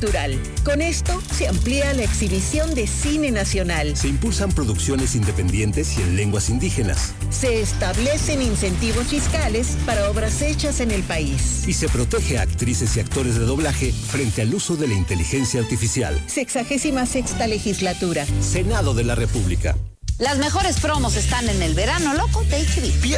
cultural. Con esto se amplía la exhibición de cine nacional. Se impulsan producciones independientes y en lenguas indígenas. Se establecen incentivos fiscales para obras hechas en el país. Y se protege a actrices y actores de doblaje frente al uso de la inteligencia artificial. 66ª legislatura. Senado de la República. Las mejores promos están en el verano loco de HB.